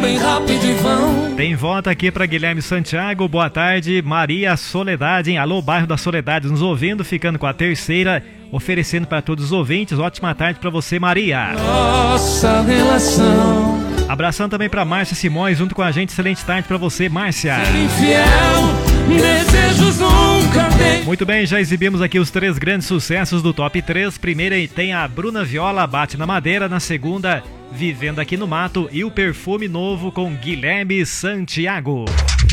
bem rápido e vão. Tem voto aqui para Guilherme Santiago, boa tarde. Maria Soledade, hein? Alô, bairro da Soledade, nos ouvindo, ficando com a terceira, oferecendo para todos os ouvintes. Ótima tarde para você, Maria. Nossa relação. Abração também para Márcia Simões, junto com a gente. Excelente tarde para você, Márcia. Infiel, desejos nunca tem. Muito bem, já exibimos aqui os 3 grandes sucessos do Top 3. Primeira tem a Bruna Viola, Bate na Madeira. Na segunda, Vivendo Aqui no Mato. E o Perfume Novo com Guilherme Santiago.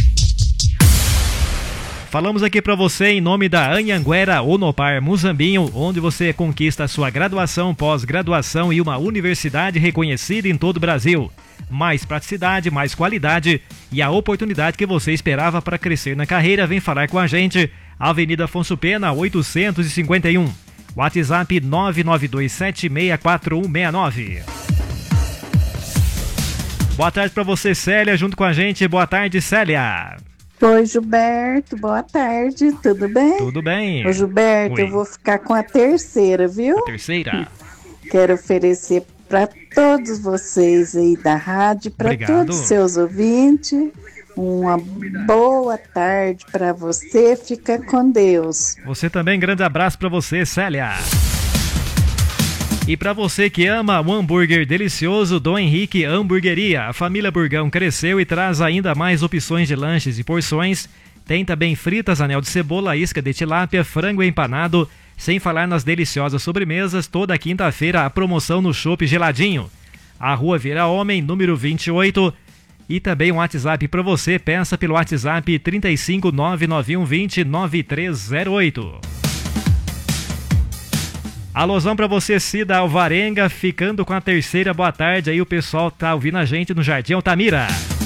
Falamos aqui para você em nome da Anhanguera Unopar Muzambinho, onde você conquista a sua graduação, pós-graduação e uma universidade reconhecida em todo o Brasil. Mais praticidade, mais qualidade e a oportunidade que você esperava para crescer na carreira. Vem falar com a gente. Avenida Afonso Pena, 851. WhatsApp 992764169. Boa tarde para você, Célia, junto com a gente. Boa tarde, Célia. Oi, Gilberto, boa tarde, tudo bem? Tudo bem. Ô, Gilberto, Oi. Eu vou ficar com a terceira, viu? A terceira? Quero oferecer para todos vocês aí da rádio, para todos os seus ouvintes, uma boa tarde para você, fica com Deus. Você também, grande abraço para você, Célia. E para você que ama um hambúrguer delicioso, Dom Henrique Hamburgueria. A família Burgão cresceu e traz ainda mais opções de lanches e porções. Tem também fritas, anel de cebola, isca de tilápia, frango empanado, sem falar nas deliciosas sobremesas. Toda quinta-feira a promoção no chopp geladinho. A Rua Vira Homem, número 28. E também um WhatsApp para você. Peça pelo WhatsApp 35991209308. Alôzão pra você, Cida Alvarenga, ficando com a terceira, boa tarde. Aí o pessoal tá ouvindo a gente no Jardim Altamira.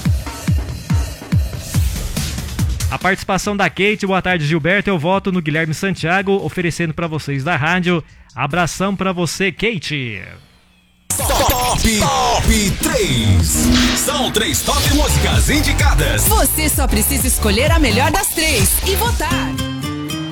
A participação da Kate, boa tarde, Gilberto. Eu voto no Guilherme Santiago, oferecendo pra vocês da rádio. Abração pra você, Kate. Top 3. São 3 top músicas indicadas. Você só precisa escolher a melhor das 3 e votar.